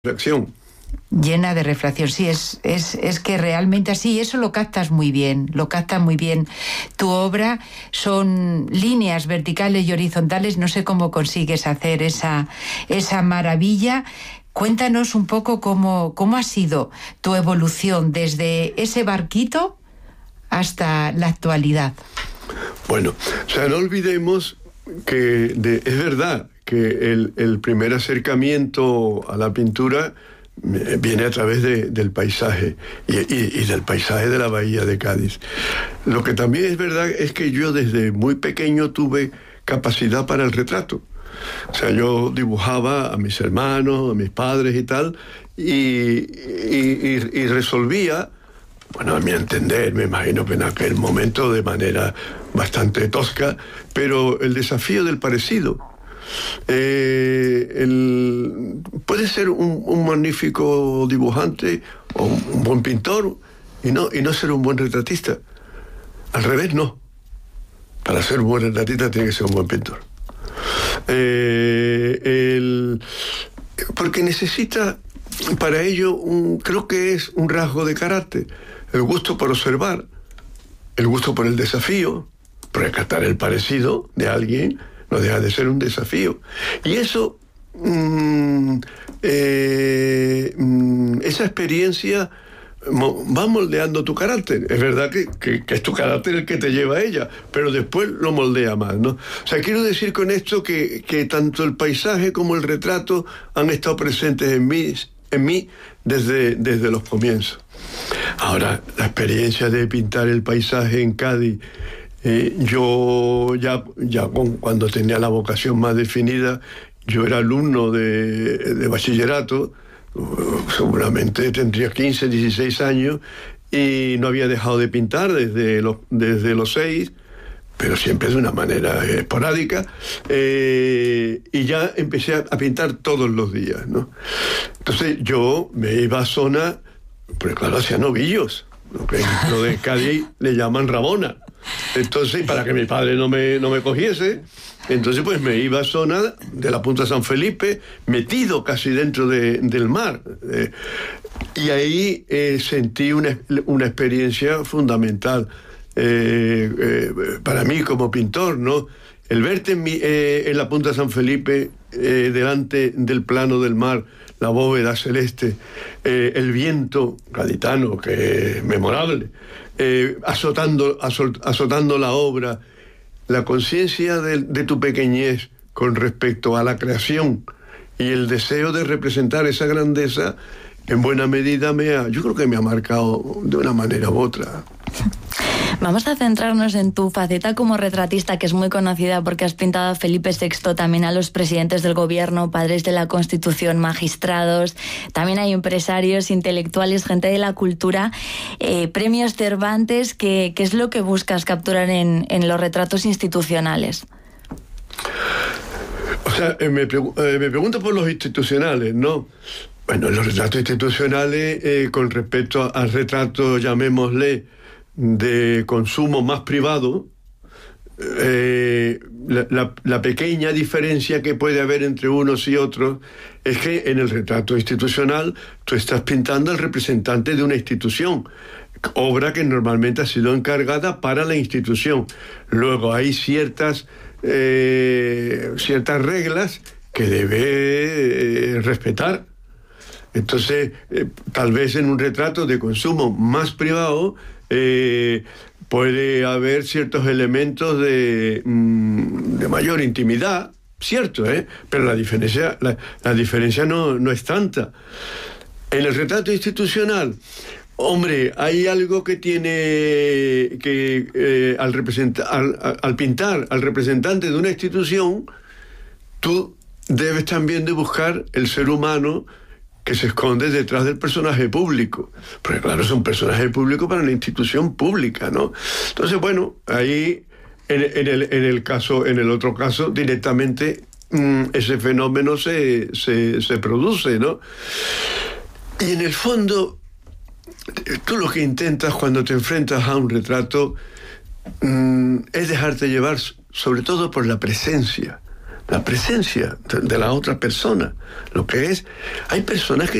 reflexión. Llena de reflexión, sí, es que realmente así, eso lo captas muy bien, Tu obra son líneas verticales y horizontales, no sé cómo consigues hacer esa maravilla. Cuéntanos un poco cómo ha sido tu evolución desde ese barquito hasta la actualidad. Bueno, o sea, no olvidemos que es verdad que el primer acercamiento a la pintura viene a través del paisaje y del paisaje de la bahía de Cádiz. Lo que también es verdad es que yo desde muy pequeño tuve capacidad para el retrato. O sea, yo dibujaba a mis hermanos, a mis padres y tal, y resolvía, bueno, a mi entender, me imagino que en aquel momento de manera bastante tosca, pero el desafío del parecido. Puede ser un magnífico dibujante o un buen pintor y no ser un buen retratista. Al revés, no. Para ser un buen retratista tiene que ser un buen pintor. Porque necesita para ello creo que es un rasgo de carácter: el gusto por observar, el gusto por el desafío, por rescatar el parecido de alguien. No deja de ser un desafío. Y eso, esa experiencia va moldeando tu carácter. Es verdad que es tu carácter el que te lleva a ella, pero después lo moldea más, ¿no? O sea, quiero decir con esto que tanto el paisaje como el retrato han estado presentes en mí desde los comienzos. Ahora, la experiencia de pintar el paisaje en Cádiz, yo ya cuando tenía la vocación más definida, yo era alumno de bachillerato, seguramente tendría 15, 16 años, y no había dejado de pintar desde los 6, pero siempre de una manera esporádica, y ya empecé a pintar todos los días, ¿no? Entonces yo me iba a zonas, pues claro, hacía novillos, lo de Cádiz le llaman Rabona. Entonces, para que mi padre no me cogiese, entonces pues me iba a zona de la Punta San Felipe, metido casi dentro del mar. Y ahí sentí una experiencia fundamental para mí como pintor, ¿no? El verte en la Punta San Felipe, delante del plano del mar, la bóveda celeste, el viento gaditano, que es memorable, azotando la obra, la conciencia de tu pequeñez con respecto a la creación y el deseo de representar esa grandeza, en buena medida yo creo que me ha marcado de una manera u otra. Vamos a centrarnos en tu faceta como retratista, que es muy conocida porque has pintado a Felipe VI, también a los presidentes del gobierno, padres de la Constitución, magistrados, también hay empresarios, intelectuales, gente de la cultura, premios Cervantes. ¿Qué es lo que buscas capturar en los retratos institucionales? O sea, me pregunto por los institucionales, ¿no? Bueno, los retratos institucionales, con respecto al retrato, llamémosle, de consumo más privado, la pequeña diferencia que puede haber entre unos y otros es que en el retrato institucional tú estás pintando al representante de una institución, obra que normalmente ha sido encargada para la institución. Luego hay ciertas reglas que debe respetar. Entonces, tal vez en un retrato de consumo más privado puede haber ciertos elementos de mayor intimidad, cierto, pero la diferencia no es tanta. En el retrato institucional, hombre, hay algo que tiene que al pintar al representante de una institución, tú debes también de buscar el ser humano que se esconde detrás del personaje público, porque claro, es un personaje público para una institución pública, ¿no? Entonces, bueno, ahí en el otro caso directamente ese fenómeno se produce, ¿no? Y en el fondo, tú lo que intentas cuando te enfrentas a un retrato es dejarte llevar sobre todo por la presencia la presencia de la otra persona. Lo que es, hay personas que